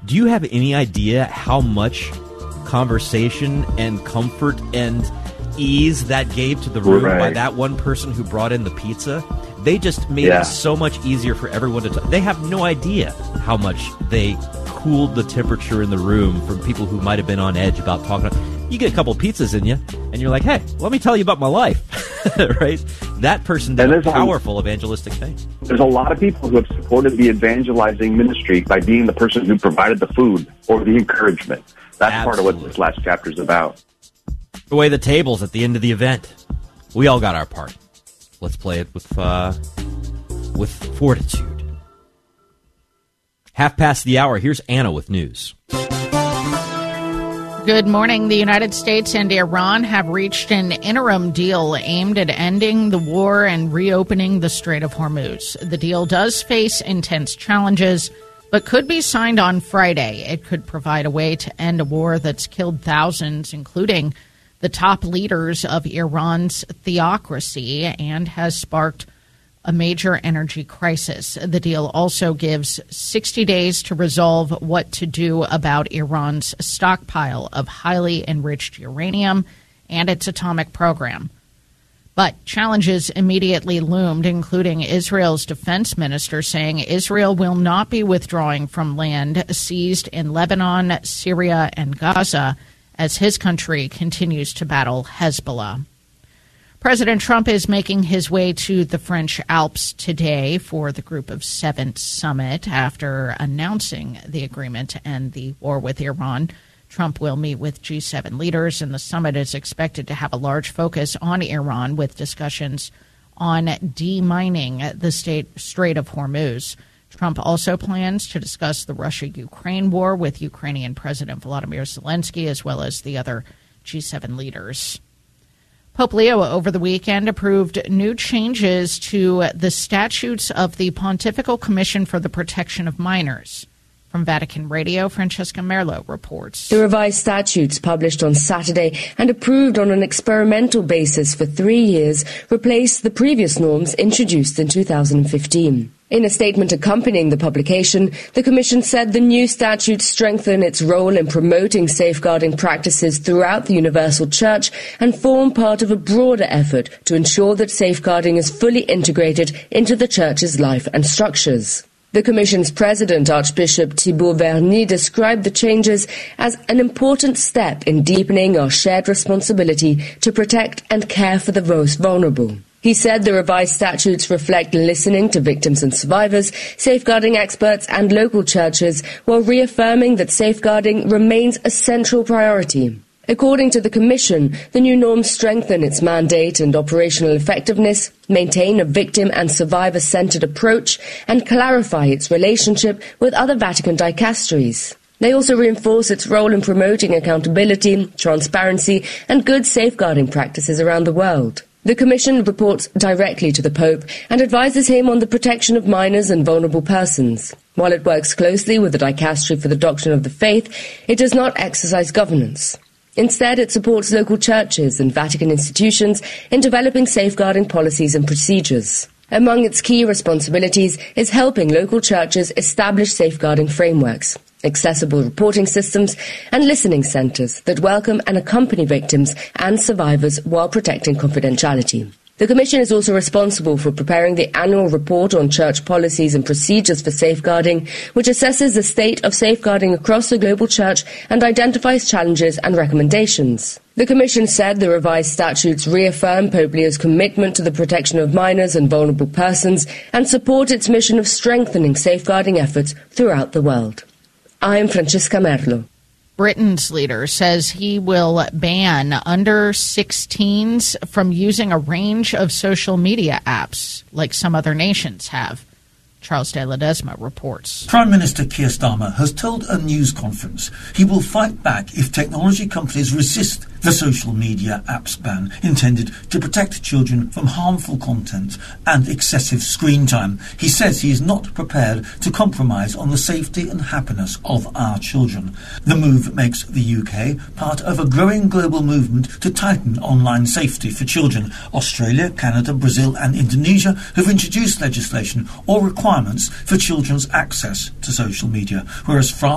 Do you have any idea how much conversation and comfort and ease that gave to the room by that one person who brought in the pizza? They just made it so much easier for everyone to talk. They have no idea how much they cooled the temperature in the room from people who might have been on edge about talking. You get a couple pizzas in you, and you're like, hey, let me tell you about my life. Right? That person did a powerful evangelistic thing. There's a lot of people who have supported the evangelizing ministry by being the person who provided the food or the encouragement. That's part of what this last chapter is about. Away the tables at the end of the event. We all got our part. Let's play it with fortitude. 1:30. Here's Anna with news. Good morning. The United States and Iran have reached an interim deal aimed at ending the war and reopening the Strait of Hormuz. The deal does face intense challenges, but could be signed on Friday. It could provide a way to end a war that's killed thousands, including the top leaders of Iran's theocracy, and has sparked a major energy crisis. The deal also gives 60 days to resolve what to do about Iran's stockpile of highly enriched uranium and its atomic program. But challenges immediately loomed, including Israel's defense minister saying Israel will not be withdrawing from land seized in Lebanon, Syria, and Gaza as his country continues to battle Hezbollah. President Trump is making his way to the French Alps today for the Group of Seven summit. After announcing the agreement to end the war with Iran, Trump will meet with G7 leaders, and the summit is expected to have a large focus on Iran with discussions on demining the Strait of Hormuz. Trump also plans to discuss the Russia-Ukraine war with Ukrainian President Volodymyr Zelensky, as well as the other G7 leaders. Pope Leo over the weekend approved new changes to the statutes of the Pontifical Commission for the Protection of Minors. From Vatican Radio, Francesca Merlo reports. The revised statutes, published on Saturday and approved on an experimental basis for 3 years, replaced the previous norms introduced in 2015. In a statement accompanying the publication, the Commission said the new statutes strengthen its role in promoting safeguarding practices throughout the Universal Church and form part of a broader effort to ensure that safeguarding is fully integrated into the Church's life and structures. The Commission's president, Archbishop Thibaut Verny, described the changes as an important step in deepening our shared responsibility to protect and care for the most vulnerable. He said the revised statutes reflect listening to victims and survivors, safeguarding experts and local churches, while reaffirming that safeguarding remains a central priority. According to the Commission, the new norms strengthen its mandate and operational effectiveness, maintain a victim and survivor-centered approach, and clarify its relationship with other Vatican dicasteries. They also reinforce its role in promoting accountability, transparency, and good safeguarding practices around the world. The Commission reports directly to the Pope and advises him on the protection of minors and vulnerable persons. While it works closely with the Dicastery for the Doctrine of the Faith, it does not exercise governance. Instead, it supports local churches and Vatican institutions in developing safeguarding policies and procedures. Among its key responsibilities is helping local churches establish safeguarding frameworks, accessible reporting systems, and listening centres that welcome and accompany victims and survivors while protecting confidentiality. The Commission is also responsible for preparing the annual report on church policies and procedures for safeguarding, which assesses the state of safeguarding across the global church and identifies challenges and recommendations. The Commission said the revised statutes reaffirm Pope Leo's commitment to the protection of minors and vulnerable persons and support its mission of strengthening safeguarding efforts throughout the world. I'm Francesca Merlo. Britain's leader says he will ban under 16s from using a range of social media apps like some other nations have. Charles de Ledesma reports. Prime Minister Keir Starmer has told a news conference he will fight back if technology companies resist the social media apps ban intended to protect children from harmful content and excessive screen time. He says he is not prepared to compromise on the safety and happiness of our children. The move makes the UK part of a growing global movement to tighten online safety for children. Australia, Canada, Brazil and Indonesia have introduced legislation or requirements for children's access to social media, whereas France